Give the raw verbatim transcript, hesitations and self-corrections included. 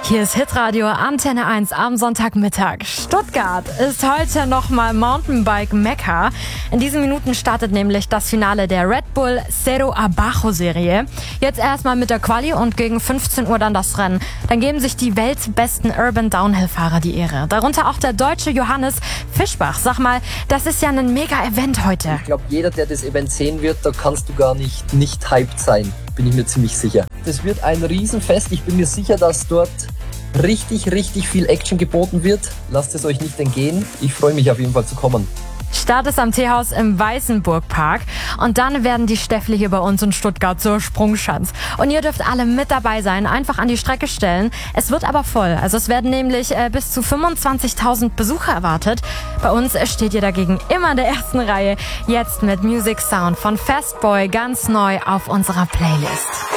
Hier ist Hitradio Antenne eins am Sonntagmittag. Stuttgart ist heute nochmal Mountainbike Mekka. In diesen Minuten startet nämlich das Finale der Red Bull Cerro Abajo Serie. Jetzt erstmal mit der Quali und gegen fünfzehn Uhr dann das Rennen. Dann geben sich die weltbesten Urban Downhill-Fahrer die Ehre. Darunter auch der deutsche Johannes Fischbach. Sag mal, das ist ja ein Mega-Event heute. Ich glaube, jeder, der das Event sehen wird, da kannst du gar nicht nicht hyped sein. Bin ich mir ziemlich sicher. Das wird ein Riesenfest. Ich bin mir sicher, dass dort richtig, richtig viel Action geboten wird. Lasst es euch nicht entgehen. Ich freue mich auf jeden Fall zu kommen. Start ist am Teehaus im Weißenburgpark und dann werden die Stäffle hier bei uns in Stuttgart zur Sprungschanz. Und ihr dürft alle mit dabei sein, einfach an die Strecke stellen. Es wird aber voll, also es werden nämlich äh, bis zu fünfundzwanzigtausend Besucher erwartet. Bei uns steht ihr dagegen immer in der ersten Reihe. Jetzt mit Music Sound von Fastboy ganz neu auf unserer Playlist.